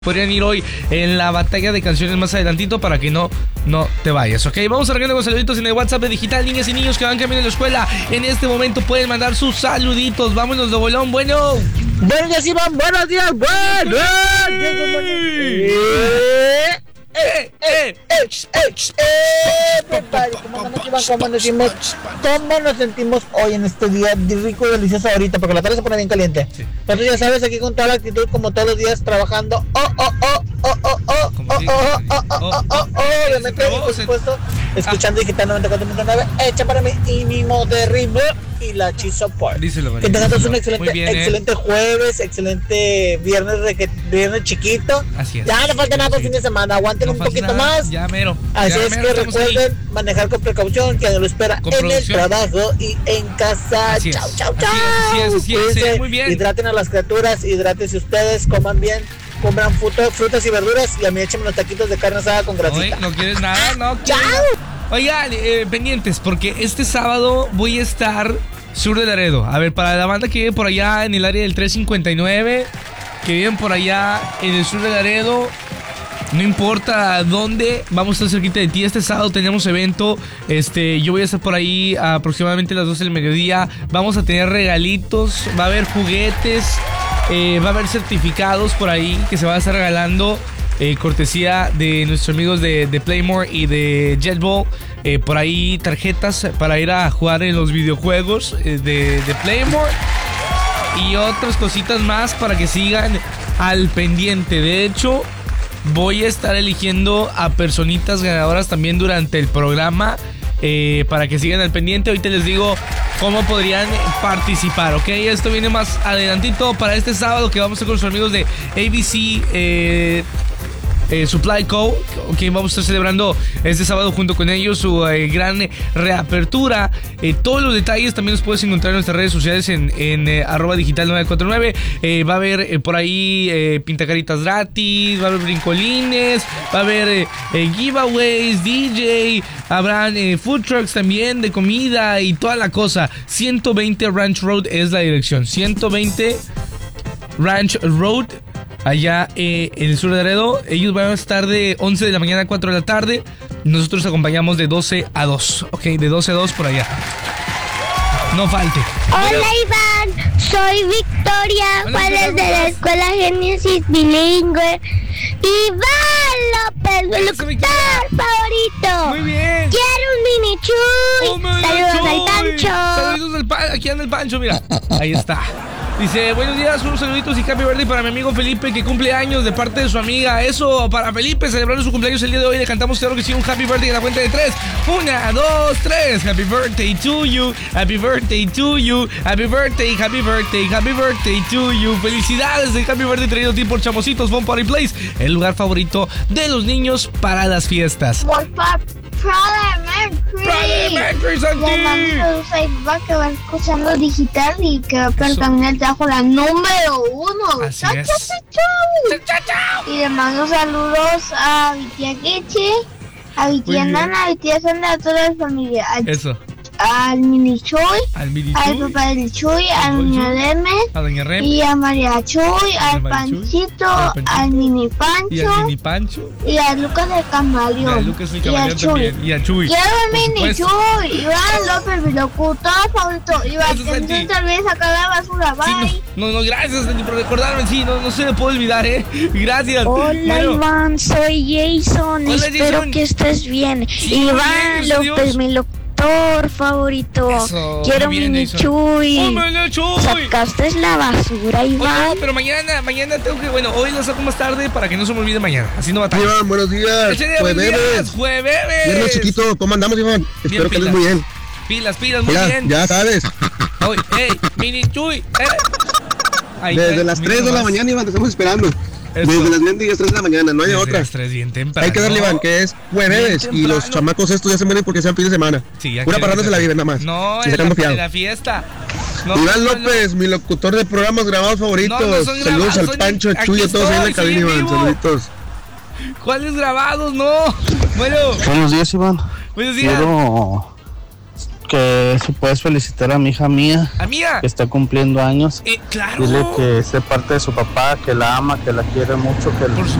Podrían ir hoy en la batalla de canciones más adelantito para que no te vayas, ¿ok? Vamos a arrancar con saluditos en el WhatsApp de Digital. Niñas y niños que van camino a la escuela, en este momento pueden mandar sus saluditos. Vámonos de bolón, bueno. Buenos días, Iván, buenos días, ¿Cómo nos sentimos hoy en este día rico y delicioso ahorita? Porque la tarde se pone bien caliente. Entonces ya sabes, aquí con toda la actitud, como todos los días, trabajando. Obviamente, por supuesto, escuchando Digital 94.9, hecha para mí y Mimo Terrible y la Cheese Support. Díselo, que tengas un excelente jueves, excelente viernes chiquito. Así es. Ya no falta nada para el fin de semana, aguanten un poquito más. Ya mero. Así es que recuerden manejar con precaución, que lo espera en el trabajo y en casa. Chao. Así es. Muy bien. Hidraten a las criaturas, hidrátense ustedes, coman bien. Compran frutas y verduras y a mí échenme los taquitos de carne asada con grasita. ¿No quieres nada? No. ¡Chao! Oigan, pendientes, porque este sábado voy a estar sur de Laredo. A ver, para la banda que vive por allá en el área del 359, que viven por allá en el sur de Laredo, no importa dónde, vamos a estar cerquita de ti. Este sábado tenemos evento. Yo voy a estar por ahí aproximadamente a las 12 del mediodía. Vamos a tener regalitos, va a haber juguetes, va a haber certificados por ahí que se va a estar regalando. Cortesía de nuestros amigos de Playmore y de Jetball. Por ahí tarjetas para ir a jugar en los videojuegos de Playmore. Y otras cositas más para que sigan al pendiente. De hecho, voy a estar eligiendo a personitas ganadoras también durante el programa. Para que sigan al pendiente. Ahorita les digo cómo podrían participar, ¿ok? Esto viene más adelantito para este sábado que vamos a estar con los amigos de ABC Supply Co. Que vamos a estar celebrando este sábado junto con ellos su gran reapertura. Todos los detalles también los puedes encontrar en nuestras redes sociales en @digital949. Va a haber por ahí pintacaritas gratis, va a haber brincolines, va a haber giveaways, DJ, habrán food trucks también de comida y toda la cosa. 120 Ranch Road es la dirección. 120 Ranch Road, allá en el sur de Laredo. Ellos van a estar de 11 de la mañana a 4 de la tarde. Nosotros acompañamos de 12 a 2. Ok, de 12 a 2 por allá. No falte. Hola Iván, soy Victoria, Juárez de la Escuela Génesis Bilingüe. Iván López, mi locutor favorito. Muy bien. Quiero un mini chuy. Saludos al Pancho. Saludos al Pancho. Aquí anda el Pancho, mira. Ahí está. Dice, buenos días, unos saluditos y happy birthday para mi amigo Felipe, que cumple años de parte de su amiga. Eso, para Felipe, celebrando su cumpleaños el día de hoy. Le cantamos, claro que sí, un happy birthday en la cuenta de 3. 1, 2, 3. Happy birthday to you. Happy birthday to you. Happy birthday, happy birthday, happy birthday to you. Felicidades, el happy birthday traído a ti por Chamositos Fun Party Place, el lugar favorito de los niños para las fiestas. Friday Mercury, Santi. Le mando saludos a Iván, que va escuchando Digital y que también trajo la número 1. Así es. Y le mando saludos a mi tía Kichi, a mi tía Nana, a mi tía Sandra, a toda la familia. Eso. Al mini Chuy, al papá del Chuy, a doña Reme, y a María Chuy, al Panchito, al mini Pancho, y a Lucas del Camaleón, y a Chuy. Quiero el mini Chuy. Iván López, mi locutor favorito. Iván, que tal vez sacar la basura. Bye. Sí, no, gracias por recordarme. Sí, no se me puede olvidar, Gracias. Hola, Iván, soy Jason. Espero que estés bien. Sí, Iván López, mi locutor favorito. Eso, quiero mini Chuy. Sacaste la basura, Iván. No, pero mañana tengo que, hoy lo saco más tarde para que no se me olvide mañana. Así no va a estar. Iván, buenos días. Jueves. Viernes chiquito, ¿cómo andamos, Iván? Espero que andes muy bien. Pilas, muy bien. Ya sabes. Mini Chuy. Desde las 3 de la mañana, Iván, te estamos esperando. Desde las 3 de la mañana, no hay otra. Las 3 bien temprano. Hay que darle, Iván, que es jueves y los chamacos estos ya se mueren porque sean fin de semana. Sí, pura parranda se la viven nada más. No, es la fiesta. Iván López, mi locutor de programas grabados favoritos. Saludos al Pancho, a Chuy, a todos ahí en la cabina, Iván. Saluditos. ¿Cuáles grabados? No. Bueno. Buenos días, Iván. Buenos días. que si puedes felicitar a mi hija Mía. ¿A Mía? Que está cumpliendo años. Claro. Dile que es de parte de su papá, que la ama, que la quiere mucho, que